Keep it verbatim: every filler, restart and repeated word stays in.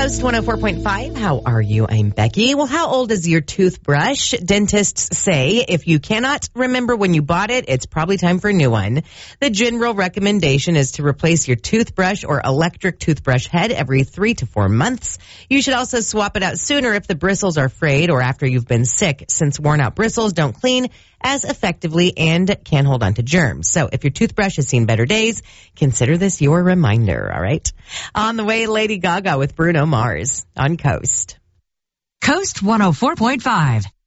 Coast one oh four point five. How are you? I'm Becky. Well, how old is your toothbrush? Dentists say if you cannot remember when you bought it, it's probably time for a new one. The general recommendation is to replace your toothbrush or electric toothbrush head every three to four months. You should also swap it out sooner if the bristles are frayed or after you've been sick, since worn out bristles don't clean as effectively and can hold on to germs. So if your toothbrush has seen better days, consider this your reminder, all right? On the way, Lady Gaga with Bruno Mars on Coast. Coast one oh four point five.